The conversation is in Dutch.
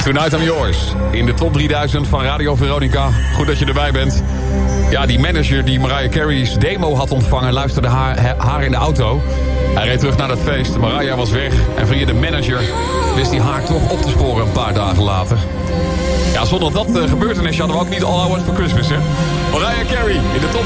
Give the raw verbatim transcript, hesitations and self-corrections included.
Tonight I'm Yours. In de top drieduizend van Radio Veronica. Goed dat je erbij bent. Ja, die manager die Mariah Carey's demo had ontvangen... luisterde haar, haar in de auto. Hij reed terug naar dat feest. Mariah was weg. En via de manager wist hij haar toch op te sporen een paar dagen later. Ja, zonder dat uh, gebeurtenisje hadden we ook niet All I Want For Christmas, hè? Mariah Carey in de top